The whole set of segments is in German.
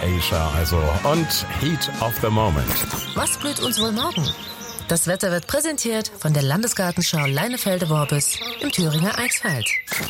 Asia, also und Heat of the Moment. Was blüht uns wohl morgen? Das Wetter wird präsentiert von der Landesgartenschau Leinefelde-Worbis im Thüringer Eichsfeld.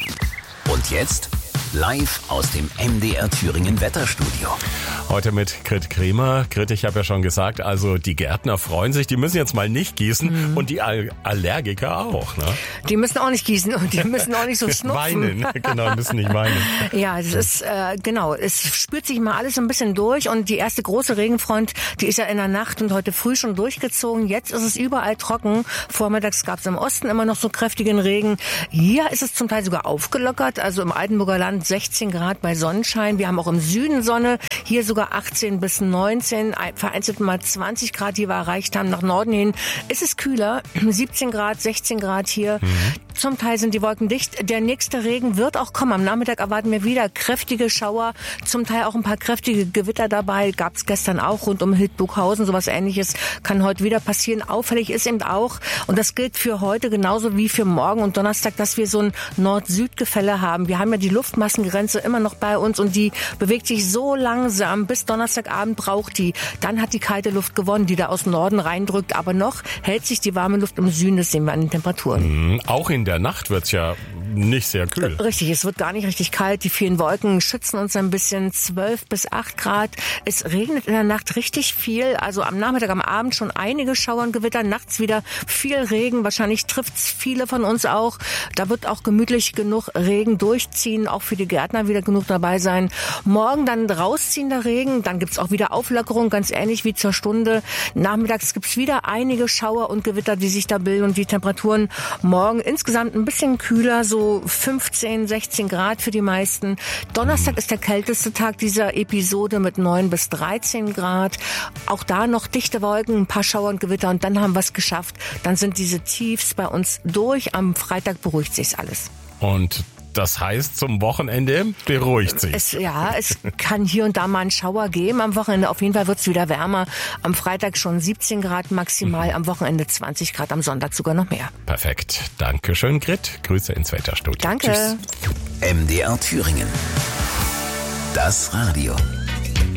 Und jetzt live aus dem MDR Thüringen Wetterstudio. Heute mit Grit Kremer. Grit, ich habe ja schon gesagt, also die Gärtner freuen sich, die müssen jetzt mal nicht gießen und die Allergiker auch, ne? Die müssen auch nicht gießen und die müssen auch nicht so schnupfen. Weinen, genau, müssen nicht weinen. Ja, es ist, genau, es spürt sich mal alles ein bisschen durch und die erste große Regenfront, die ist ja in der Nacht und heute früh schon durchgezogen. Jetzt ist es überall trocken. Vormittags gab es im Osten immer noch so kräftigen Regen. Hier ist es zum Teil sogar aufgelockert, also im Altenburger Land 16 Grad bei Sonnenschein. Wir haben auch im Süden Sonne, hier sogar 18 bis 19, vereinzelt mal 20 Grad, die wir erreicht haben. Nach Norden hin ist es kühler, 17 Grad, 16 Grad hier. Zum Teil sind die Wolken dicht. Der nächste Regen wird auch kommen. Am Nachmittag erwarten wir wieder kräftige Schauer, zum Teil auch ein paar kräftige Gewitter dabei. Gab es gestern auch rund um Hildburghausen. Sowas Ähnliches kann heute wieder passieren. Auffällig ist eben auch, und das gilt für heute genauso wie für morgen und Donnerstag, dass wir so ein Nord-Süd-Gefälle haben. Wir haben ja die Luftmassengrenze immer noch bei uns und die bewegt sich so langsam. Bis Donnerstagabend braucht die. Dann hat die kalte Luft gewonnen, die da aus Norden reindrückt. Aber noch hält sich die warme Luft im Süden. Das sehen wir an den Temperaturen. Auch in der Nacht wird's ja nicht sehr kühl. Richtig, es wird gar nicht richtig kalt. Die vielen Wolken schützen uns ein bisschen. 12 bis 8 Grad. Es regnet in der Nacht richtig viel. Also am Nachmittag, am Abend schon einige Schauer und Gewitter. Nachts wieder viel Regen. Wahrscheinlich trifft's viele von uns auch. Da wird auch gemütlich genug Regen durchziehen. Auch für die Gärtner wieder genug dabei sein. Morgen dann rausziehender Regen. Dann gibt's auch wieder Auflockerung, ganz ähnlich wie zur Stunde. Nachmittags gibt's wieder einige Schauer und Gewitter, die sich da bilden. Und die Temperaturen morgen insgesamt ein bisschen kühler, so 15, 16 Grad für die meisten. Donnerstag ist der kälteste Tag dieser Episode mit 9 bis 13 Grad. Auch da noch dichte Wolken, ein paar Schauer und Gewitter und dann haben wir es geschafft. Dann sind diese Tiefs bei uns durch. Am Freitag beruhigt sich alles. Und das heißt, zum Wochenende beruhigt sich. Es kann hier und da mal einen Schauer geben. Am Wochenende auf jeden Fall wird es wieder wärmer. Am Freitag schon 17 Grad maximal, am Wochenende 20 Grad, am Sonntag sogar noch mehr. Perfekt. Dankeschön, Grit. Grüße ins Wetterstudio. Danke. Tschüss. MDR Thüringen. Das Radio.